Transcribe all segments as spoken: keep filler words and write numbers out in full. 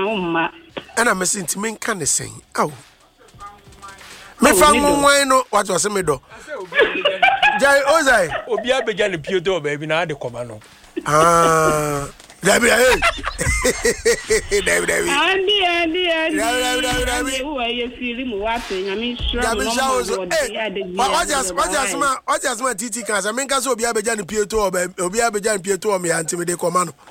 umma. Ana mesi ntimi nka ne sen. Aw. Me fa nwan no what was me do. Jai Ozai. Obi abeja ne pieto baby na de koma no. Ah. Dabi eh. Dabi dabi. Andi andi andi. Dabi dabi dabi. Who are you feeling mu wate nyame sure. Dabi shawo. Eh. What just what just ma what just ma titi kan sa me nka so obi abeja ne pieto obi abeja ne pieto o me antimi de koma no.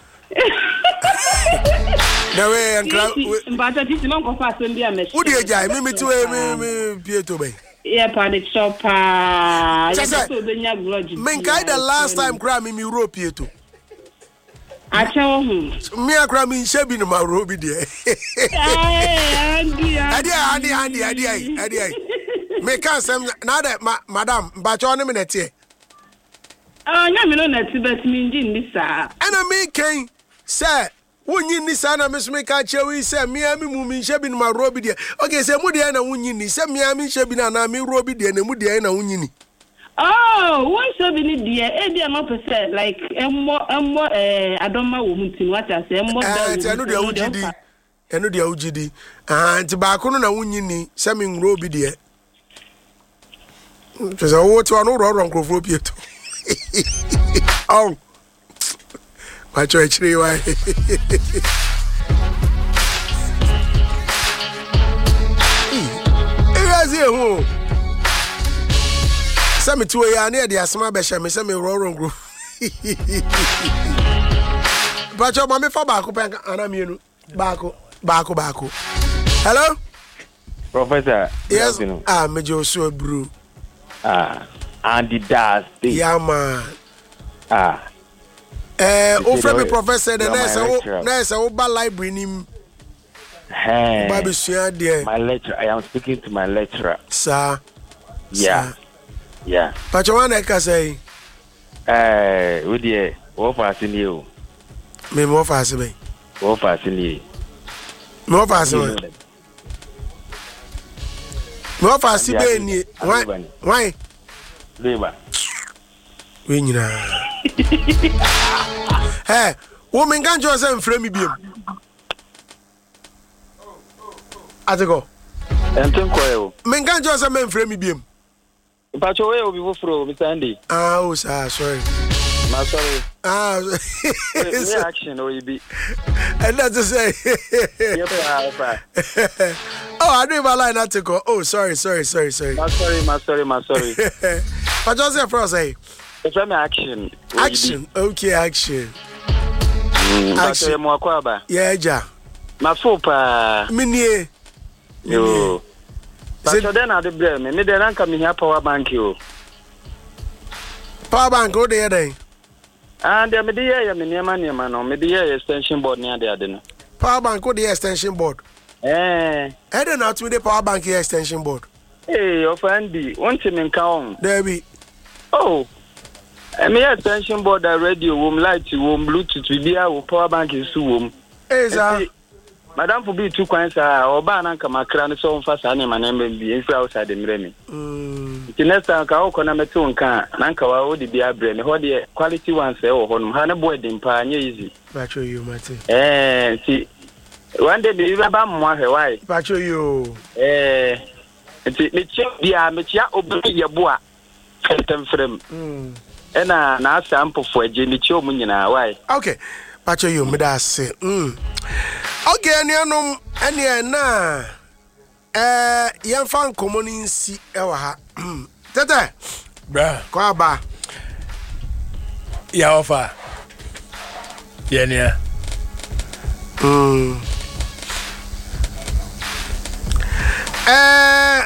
The way and crowd. But I think no go fast when be a mess. Who dey jai me me to me me pieto bay. Yeah, pa the shop ah. Men kai the last time cry me me ro pieto. Acha hu. Me akra me shebi no ma ro bi de. Eh, andi andi andi andi andi andi andi. Me kan sem na da madam ba cho ne me na tie. Ah, nya me no na ti bet me nji ndi sa. Ana me kan say wunyi ni sa na me so me ka chewi say me ami mu me shebi no ma ro bi de. Okay, say mu de na wunyi ni say me ami shebi na na me ro bi de na mu de na wunyi ni. Oh, one shebi ni de e de no percent like emmo emmo eh adoma wo mutin what I say emmo da. Eh, anu de awujidi. Anu de awujidi. Ah, nti ba ko no na wunyi ni say me ro bi de. Just a what one ro ro nkrofo pieto. Oh. My church anyway. Hey, who? Some two ya near the asma besha me some roaring group. But your mommy for back and I'm you back back back. Hello? Professor. Yes. Ah, me Joshua Brew. Ah, Andy Das. Yeah, man. Ah. Eh, o friend me professor the nurse o nurse o ba library nim. Hey. Baby sua there. My lecturer, I am speaking to my lecturer. Sir. Yeah. Yeah. But you want to say? Eh, we dey wo fast ni o. Me mo fast be. Wo fast ni. Mo fast be. Mo fast be ni. Why? Why? Leba. We nyina. Hey, woman can't just say frame me biem. Atego. Enten koyo. Men can't just say men frame me biem. Pacho we obi wo fro Mister Andy. Ah, oh, sir, sorry. Ma sorry. Ah, it's action or you be. And that's to say. Oh, I didn't line Atego. Oh, sorry, sorry, sorry, sorry. Ma sorry, ma sorry, ma sorry. But just say for say. It's an action. Action. Okay, action. Mm, action. Mo akwaba. Yeah, ja. Ma fopa. Minie. Yo. But then I dey me. Me dey rank me here power bank yo. Power bank o dey there. And me dey here me niam niam no. Me dey here extension board near there no. Power bank o dey extension board. Eh. I don't know to the power bank here extension board. Hey, your friend, want to me come. There be. Oh. I mean extension board, a radio, room light, room Bluetooth, we be our power bank is room. Hey, sir. Madam for be two coins, or banana, my crown is so fast, and my name will be outside the Remy. The next time, I'll come to two can, Nanka, I would be a brain, what the quality ones say, or Hannah boy, in pioneer easy. Patrol you, Matty. Eh, see, one day, the river bomb, why? Patrol you. Eh, it's the amateur obey your boy. Phantom frame. And I sample for a Jenny Chomina, why? Okay. Patrol you, me that say. Mm. Okay, and you know, and you na eh, young fan commoning see ever ha. Tete, bruh, Kwaba. Ya offer. Yeah, yeah. Hmm. Eh.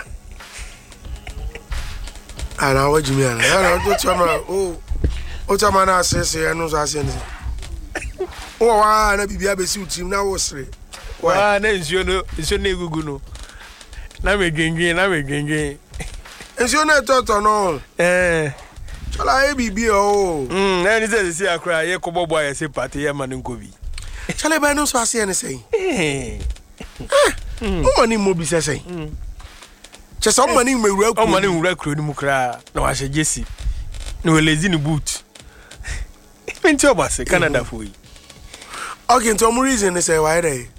I know what you mean. I know what you mean. Oh, what you mean? I say, say, I know what I say. Oh, I na bibi abesi team na wo sere. Wa na nsuo no, nsuo na egugu no. Na me gengeng, na me gengeng. Nsuo na toto no. Eh. Chala e bibi o. Mm, na ni se se akra ye kobobo ya se party ye ma nkobi. Chala ba no so ase ne sei. Eh. Mm. O mani mo bi se sei. Mm. Chese o mani nwura kuro. O mani nwura kuro ni mu kra na wa hye Jesse. Na we lazy ni boot. Penti obase Canada for yi. Okay, so more reason is why they.